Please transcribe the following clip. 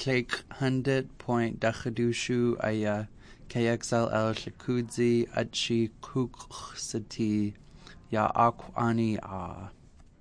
Click 100.Dakadushu aya KXLL Shakudzi Achi Kuksati Ya Akwani A.